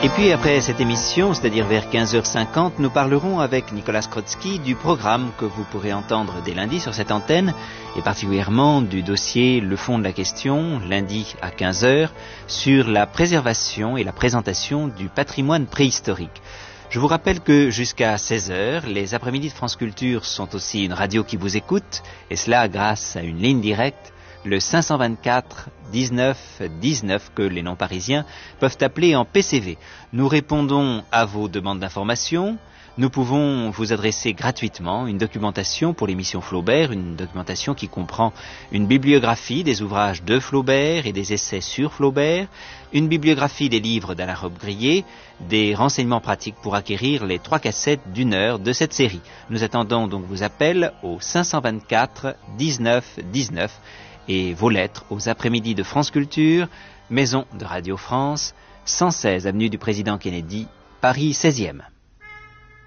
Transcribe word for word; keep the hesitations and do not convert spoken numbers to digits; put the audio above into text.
Et puis après cette émission, c'est-à-dire vers quinze heures cinquante, nous parlerons avec Nicolas Skrotsky du programme que vous pourrez entendre dès lundi sur cette antenne, et particulièrement du dossier Le fond de la question, lundi à quinze heures, sur la préservation et la présentation du patrimoine préhistorique. Je vous rappelle que jusqu'à seize heures, les après-midi de France Culture sont aussi une radio qui vous écoute, et cela grâce à une ligne directe, le cinq cent vingt-quatre dix-neuf dix-neuf que les non-parisiens peuvent appeler en P C V. Nous répondons à vos demandes d'information. Nous pouvons vous adresser gratuitement une documentation pour l'émission Flaubert, une documentation qui comprend une bibliographie des ouvrages de Flaubert et des essais sur Flaubert, une bibliographie des livres d'Alain Robbe-Grillet, des renseignements pratiques pour acquérir les trois cassettes d'une heure de cette série. Nous attendons donc vos appels au cinq cent vingt-quatre dix-neuf dix-neuf et vos lettres aux après-midi de France Culture, Maison de Radio France, cent seize avenue du Président Kennedy, Paris seizième.